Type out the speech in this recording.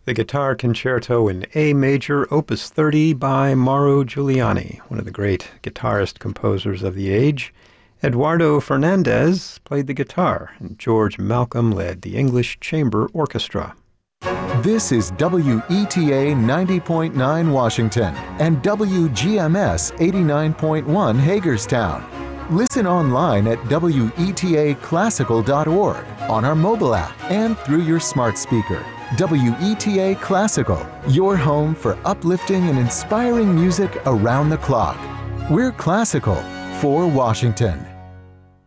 The Guitar Concerto in A Major, Opus 30 by Mauro Giuliani, one of the great guitarist composers of the age. Eduardo Fernandez played the guitar, and George Malcolm led the English Chamber Orchestra. This is WETA 90.9 Washington and WGMS 89.1 Hagerstown. Listen online at WETAclassical.org, on our mobile app, and through your smart speaker. WETA Classical, your home for uplifting and inspiring music around the clock. We're classical for Washington.